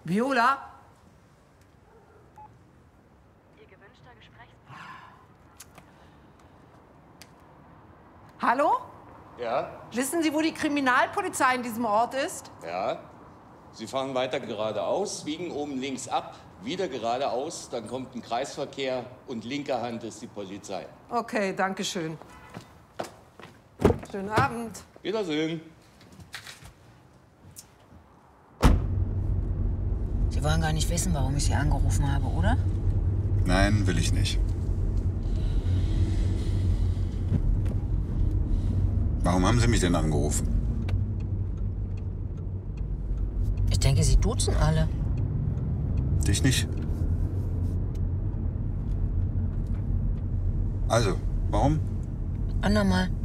Viola? Ihr gewünschter Gesprächspartner. Hallo? Ja? Wissen Sie, wo die Kriminalpolizei in diesem Ort ist? Ja. Sie fahren weiter geradeaus, biegen oben links ab, wieder geradeaus, dann kommt ein Kreisverkehr und linker Hand ist die Polizei. Okay, danke schön. Schönen Abend. Wiedersehen. Sie wollen gar nicht wissen, warum ich Sie angerufen habe, oder? Nein, will ich nicht. Warum haben Sie mich denn angerufen? Ich denke, Sie duzen alle. Dich nicht. Also, warum? Andermal.